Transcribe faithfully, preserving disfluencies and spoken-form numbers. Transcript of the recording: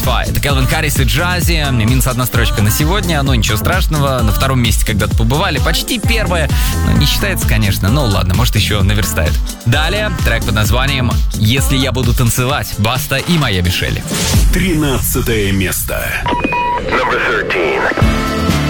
Satisfy. Это Кэлвин Харрис и Джази. Минус одна строчка на сегодня, но ничего страшного. На втором месте когда-то побывали. Почти первое. Ну, не считается, конечно. Ну, ладно, может, еще наверстает. Далее трек под названием «Если я буду танцевать». Баста и Моя Мишель. Тринадцатое место. Number thirteen.